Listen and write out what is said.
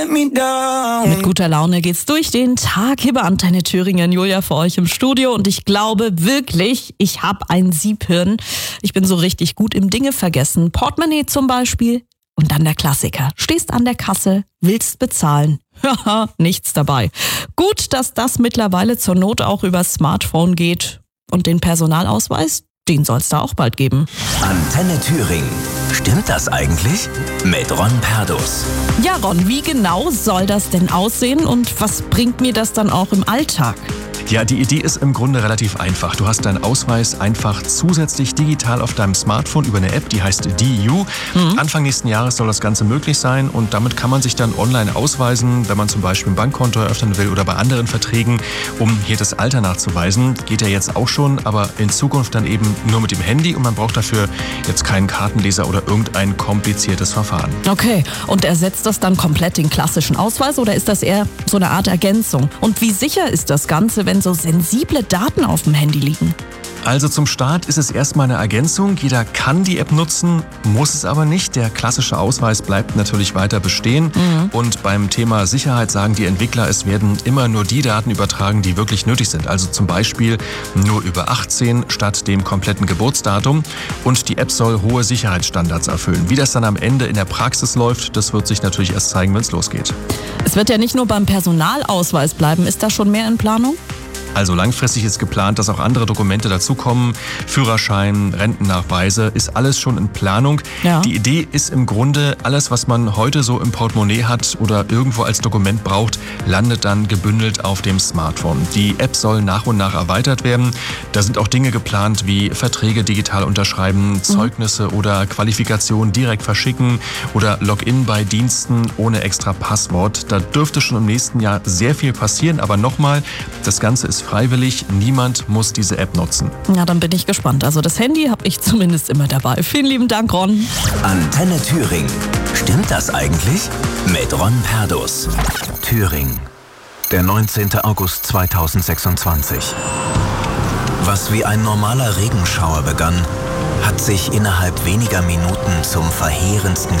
Mit guter Laune geht's durch den Tag hier bei Antenne Thüringen. Julia für euch im Studio und ich glaube wirklich, ich habe ein Siebhirn. Ich bin so richtig gut im Dinge vergessen. Portemonnaie zum Beispiel. Und dann der Klassiker. Stehst an der Kasse, willst bezahlen. Haha, nichts dabei. Gut, dass das mittlerweile zur Not auch übers Smartphone geht. Und den Personalausweis, den soll es da auch bald geben. Antenne Thüringen. Stimmt das eigentlich? Mit Ron Perdus. Ja, Ron, wie genau soll das denn aussehen und was bringt mir das dann auch im Alltag? Ja, die Idee ist im Grunde relativ einfach. Du hast deinen Ausweis einfach zusätzlich digital auf deinem Smartphone über eine App, die heißt DU. Anfang nächsten Jahres soll das Ganze möglich sein und damit kann man sich dann online ausweisen, wenn man zum Beispiel ein Bankkonto eröffnen will oder bei anderen Verträgen, um hier das Alter nachzuweisen. Geht ja jetzt auch schon, aber in Zukunft dann eben nur mit dem Handy und man braucht dafür jetzt keinen Kartenleser oder irgendein kompliziertes Verfahren. Okay, und ersetzt das dann komplett den klassischen Ausweis oder ist das eher so eine Art Ergänzung? Und wie sicher ist das Ganze, wenn so sensible Daten auf dem Handy liegen? Also zum Start ist es erstmal eine Ergänzung. Jeder kann die App nutzen, muss es aber nicht. Der klassische Ausweis bleibt natürlich weiter bestehen. Und beim Thema Sicherheit sagen die Entwickler, es werden immer nur die Daten übertragen, die wirklich nötig sind. Also zum Beispiel nur über 18 statt dem kompletten Geburtsdatum. Und die App soll hohe Sicherheitsstandards erfüllen. Wie das dann am Ende in der Praxis läuft, das wird sich natürlich erst zeigen, wenn es losgeht. Es wird ja nicht nur beim Personalausweis bleiben. Ist da schon mehr in Planung? Also langfristig ist geplant, dass auch andere Dokumente dazukommen. Führerschein, Rentennachweise, ist alles schon in Planung. Ja. Die Idee ist im Grunde, alles, was man heute so im Portemonnaie hat oder irgendwo als Dokument braucht, landet dann gebündelt auf dem Smartphone. Die App soll nach und nach erweitert werden. Da sind auch Dinge geplant wie Verträge digital unterschreiben, Zeugnisse oder Qualifikationen direkt verschicken oder Login bei Diensten ohne extra Passwort. Da dürfte schon im nächsten Jahr sehr viel passieren. Aber nochmal, das Ganze ist freiwillig. Niemand muss diese App nutzen. Ja, dann bin ich gespannt. Also das Handy habe ich zumindest immer dabei. Vielen lieben Dank, Ron. Antenne Thüringen. Stimmt das eigentlich? Mit Ron Perdus. Thüringen. Der 19. August 2026. Was wie ein normaler Regenschauer begann, hat sich innerhalb weniger Minuten zum verheerendsten